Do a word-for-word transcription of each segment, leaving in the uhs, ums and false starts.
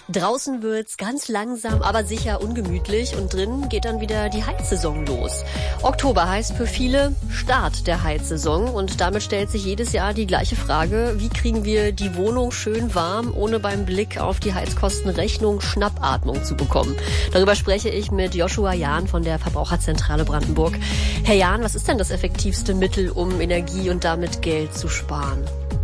Draußen wird's ganz langsam, aber sicher ungemütlich und drin geht dann wieder die Heizsaison los. Oktober heißt für viele Start der Heizsaison und damit stellt sich jedes Jahr die gleiche Frage: Wie kriegen wir die Wohnung schön warm, ohne beim Blick auf die Heizkostenrechnung Schnappatmung zu bekommen? Darüber spreche ich mit Joshua Jahn von der Verbraucherzentrale Brandenburg. Herr Jahn, was ist denn das effektivste Mittel, um Energie und damit Geld zu sparen?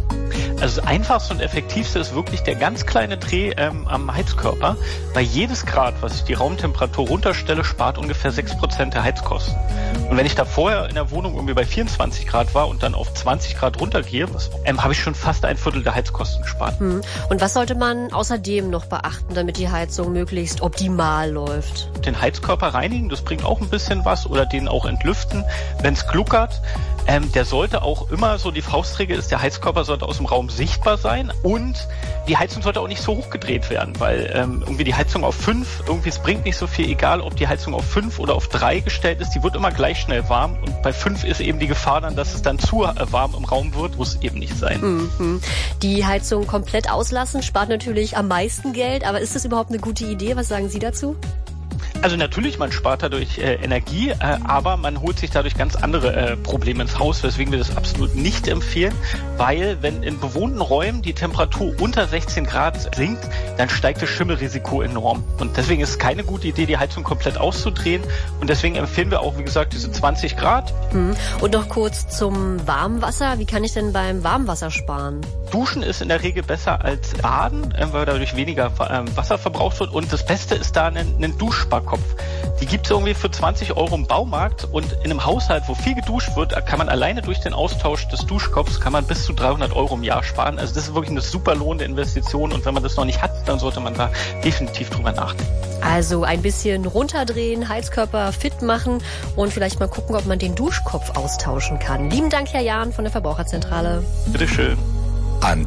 Also das einfachste und effektivste ist wirklich der ganz kleine Dreh ähm, am Heizkörper. Bei jedes Grad, was ich die Raumtemperatur runterstelle, spart ungefähr sechs Prozent der Heizkosten. Und wenn ich da vorher in der Wohnung irgendwie bei vierundzwanzig Grad war und dann auf zwanzig Grad runtergehe, ähm, habe ich schon fast ein Viertel der Heizkosten gespart. Hm. Und was sollte man außerdem noch beachten, damit die Heizung möglichst optimal läuft? Den Heizkörper reinigen, das bringt auch ein bisschen was, oder den auch entlüften. Wenn es gluckert, ähm, der sollte auch immer, so die Faustregel ist, der Heizkörper sollte aus dem Raum sichtbar sein und die Heizung sollte auch nicht so hoch gedreht werden, weil ähm, irgendwie die Heizung auf fünf, irgendwie es bringt nicht so viel, egal ob die Heizung auf fünf oder auf drei gestellt ist, die wird immer gleich schnell warm und bei fünf ist eben die Gefahr dann, dass es dann zu äh, warm im Raum wird, muss eben nicht sein. Mhm. Die Heizung komplett auslassen spart natürlich am meisten Geld, aber ist das überhaupt eine gute Idee? Was sagen Sie dazu? Also natürlich, man spart dadurch äh, Energie, äh, aber man holt sich dadurch ganz andere äh, Probleme ins Haus, weswegen wir das absolut nicht empfehlen, weil wenn in bewohnten Räumen die Temperatur unter sechzehn Grad sinkt, dann steigt das Schimmelrisiko enorm. Und deswegen ist es keine gute Idee, die Heizung komplett auszudrehen. Und deswegen empfehlen wir auch, wie gesagt, diese zwanzig Grad. Und noch kurz zum Warmwasser. Wie kann ich denn beim Warmwasser sparen? Duschen ist in der Regel besser als Baden, äh, weil dadurch weniger äh, Wasser verbraucht wird. Und das Beste ist da ein, ein Duschsparkopf. Die gibt es irgendwie für zwanzig Euro im Baumarkt und in einem Haushalt, wo viel geduscht wird, kann man alleine durch den Austausch des Duschkopfs kann man bis zu dreihundert Euro im Jahr sparen. Also das ist wirklich eine super lohnende Investition und wenn man das noch nicht hat, dann sollte man da definitiv drüber nachdenken. Also ein bisschen runterdrehen, Heizkörper fit machen und vielleicht mal gucken, ob man den Duschkopf austauschen kann. Lieben Dank, Herr Jahn von der Verbraucherzentrale. Bitteschön.